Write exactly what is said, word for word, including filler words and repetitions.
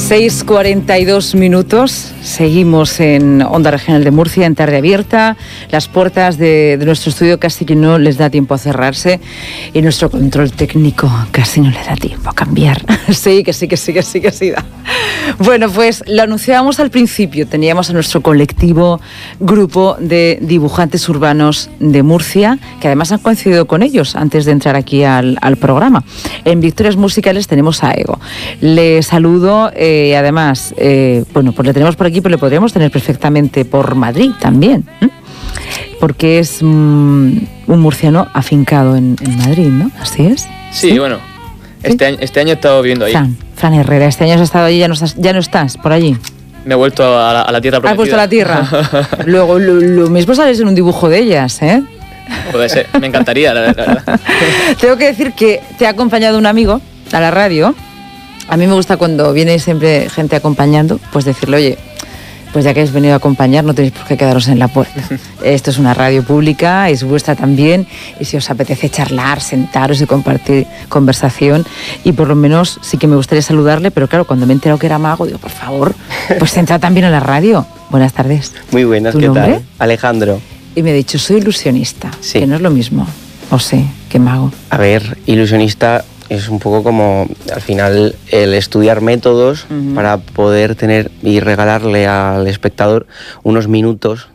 seis cuarenta y dos minutos, seguimos en Onda Regional de Murcia, en Tarde Abierta. Las puertas de, de nuestro estudio casi que no les da tiempo a cerrarse y nuestro control técnico casi no le da tiempo a cambiar. Sí, que sí, que sí, que sí, que sí da. Bueno, pues lo anunciábamos al principio, teníamos a nuestro colectivo grupo de dibujantes urbanos de Murcia, que además han coincidido con ellos antes de entrar aquí al, al programa. En Victorias Musicales tenemos a Ego. Le saludo y eh, además, eh, bueno, pues le tenemos por aquí, pero le podríamos tener perfectamente por Madrid también, ¿eh? Porque es mm, un murciano afincado en, en Madrid, ¿no? Así es. Sí, ¿sí? Bueno, este, ¿sí? año, este año he estado viviendo ahí. Fran, Fran Herrera, este año has estado allí, ya no estás, ya no estás por allí. Me he vuelto a la, a la tierra prometida. Has vuelto a la tierra. Luego, lo, lo mismo sales en un dibujo de ellas, ¿eh? Puede ser, me encantaría, la verdad. Tengo que decir que te ha acompañado un amigo a la radio. A mí me gusta cuando viene siempre gente acompañando, pues decirle, oye, pues ya que habéis venido a acompañar, no tenéis por qué quedaros en la puerta. Esto es una radio pública, es vuestra también, y si os apetece charlar, sentaros y compartir conversación, y por lo menos sí que me gustaría saludarle, pero claro, cuando me he enterado que era mago, digo, por favor, pues entra también en la radio. Buenas tardes. Muy buenas, ¿qué nombre? Tal? Alejandro. Y me ha dicho, soy ilusionista, sí. Que no es lo mismo, o sé, que mago. A ver, ilusionista es un poco como, al final, el estudiar métodos uh-huh. para poder tener y regalarle al espectador unos minutos